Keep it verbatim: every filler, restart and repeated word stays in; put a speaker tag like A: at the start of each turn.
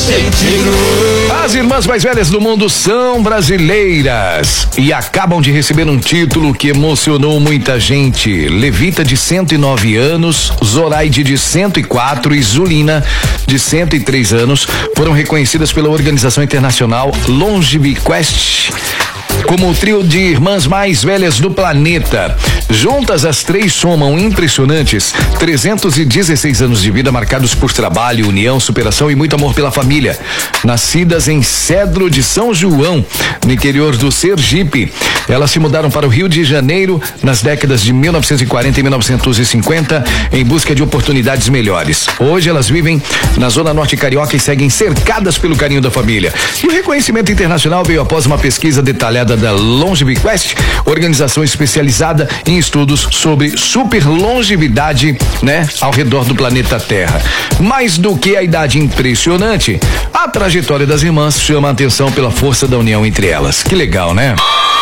A: As irmãs mais velhas do mundo são brasileiras e acabam de receber um título que emocionou muita gente. Levita, de cento e nove anos, Zoraide, de cento e quatro e Zulina, de cento e três anos, foram reconhecidas pela organização internacional LongeviQuest como o trio de irmãs mais velhas do planeta. Juntas, as três somam impressionantes trezentos e dezesseis anos de vida marcados por trabalho, união, superação e muito amor pela família. Nascidas em Cedro de São João, no interior do Sergipe, elas se mudaram para o Rio de Janeiro nas décadas de mil novecentos e quarenta e mil novecentos e cinquenta em busca de oportunidades melhores. Hoje elas vivem na Zona Norte Carioca e seguem cercadas pelo carinho da família. E o reconhecimento internacional veio após uma pesquisa detalhada da LongeviQuest, organização especializada em estudos sobre superlongevidade, né, ao redor do planeta Terra. Mais do que a idade impressionante, a trajetória das irmãs chama a atenção pela força da união entre elas. Que legal, né?